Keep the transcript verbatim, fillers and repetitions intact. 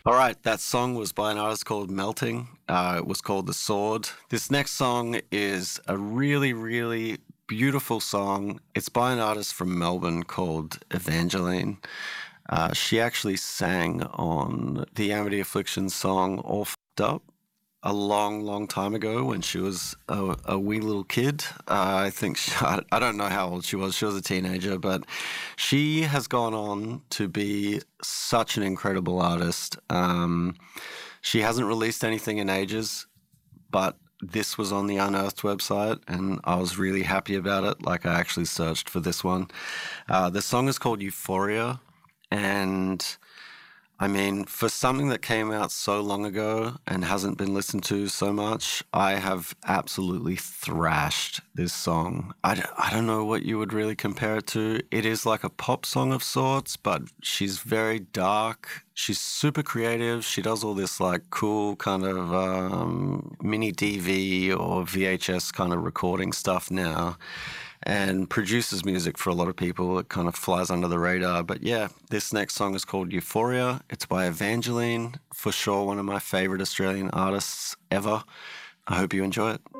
All right, that song was by an artist called Melting. Uh, it was called The Sword. This next song is a really, really beautiful song. It's by an artist from Melbourne called Evangeline. Uh, she actually sang on the Amity Affliction song All Fucked Up a long, long time ago when she was a, a wee little kid. Uh, I think she, I, I don't know how old she was. She was a teenager, but she has gone on to be such an incredible artist. Um, she hasn't released anything in ages, but this was on the Unearthed website, and I was really happy about it. Like, I actually searched for this one. Uh, the song is called Euphoria, and I mean, for something that came out so long ago and hasn't been listened to so much, I have absolutely thrashed this song. I, d- I don't know what you would really compare it to. It is like a pop song of sorts, but she's very dark. She's super creative. She does all this like cool kind of um, mini D V or V H S kind of recording stuff now, and produces music for a lot of people. It kind of flies under the radar. But yeah, this next song is called Euphoria. It's by Evangeline, for sure one of my favorite Australian artists ever. I hope you enjoy it.